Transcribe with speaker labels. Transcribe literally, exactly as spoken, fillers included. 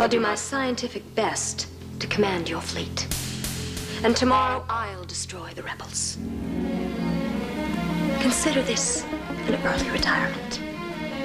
Speaker 1: I'll do my scientific best to command your fleet. And tomorrow I'll destroy the rebels. Consider this an early retirement.